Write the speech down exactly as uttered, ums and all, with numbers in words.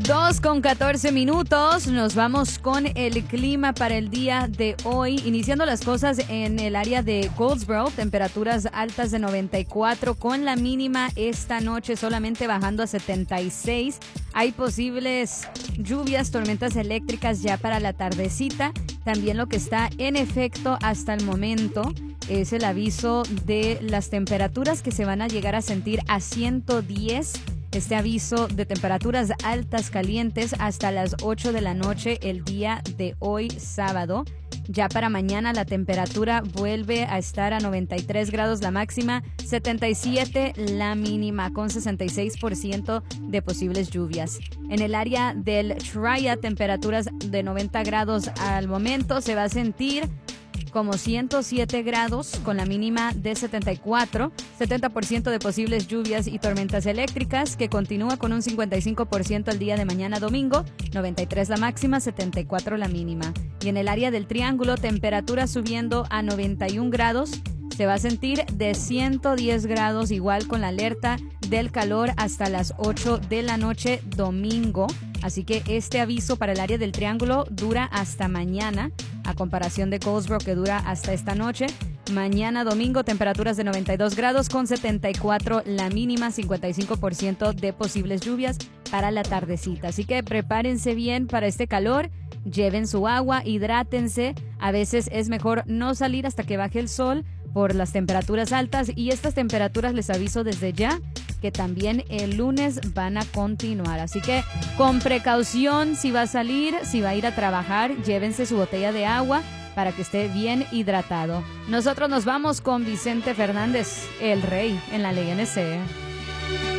dos con catorce minutos, nos vamos con el clima para el día de hoy, iniciando las cosas en el área de Goldsboro, temperaturas altas de noventa y cuatro, con la mínima esta noche solamente bajando a setenta y seis. Hay posibles lluvias, tormentas eléctricas ya para la tardecita. También lo que está en efecto hasta el momento es el aviso de las temperaturas que se van a llegar a sentir a ciento diez. Este aviso de temperaturas altas calientes hasta las ocho de la noche el día de hoy sábado. Ya para mañana la temperatura vuelve a estar a noventa y tres grados la máxima, setenta y siete la mínima, con sesenta y seis por ciento de posibles lluvias. En el área del Triad, temperaturas de noventa grados al momento, se va a sentir como ciento siete grados con la mínima de setenta y cuatro, setenta por ciento de posibles lluvias y tormentas eléctricas, que continúa con un cincuenta y cinco por ciento el día de mañana domingo, noventa y tres la máxima, setenta y cuatro la mínima. Y en el área del Triángulo, temperatura subiendo a noventa y un grados, se va a sentir de ciento diez grados, igual con la alerta del calor hasta las ocho de la noche domingo. Así que este aviso para el área del Triángulo dura hasta mañana, a comparación de Goldsboro, que dura hasta esta noche. Mañana domingo, temperaturas de noventa y dos grados con setenta y cuatro la mínima, cincuenta y cinco por ciento de posibles lluvias para la tardecita. Así que prepárense bien para este calor, lleven su agua, hidrátense. A veces es mejor no salir hasta que baje el sol por las temperaturas altas, y estas temperaturas, les aviso desde ya, que también el lunes van a continuar. Así que con precaución, si va a salir, si va a ir a trabajar, llévense su botella de agua para que esté bien hidratado. Nosotros nos vamos con Vicente Fernández, el rey, en la Ley N C.